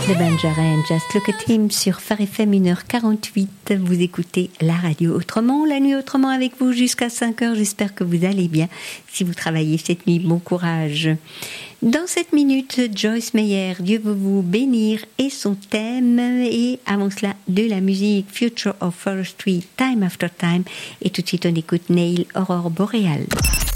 Le Benjamin, Just Look at Him sur Phare FM 1h48. Vous écoutez la radio autrement, la nuit autrement avec vous jusqu'à 5h. J'espère que vous allez bien. Si vous travaillez cette nuit, bon courage. Dans cette minute, Joyce Meyer, Dieu veut vous bénir et son thème. Et avant cela, de la musique, Future of Forestry, Time After Time. Et tout de suite, on écoute Neil, Aurore Boréale.